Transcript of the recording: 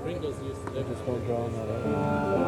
Ringo's used to I live just in go drawing that out.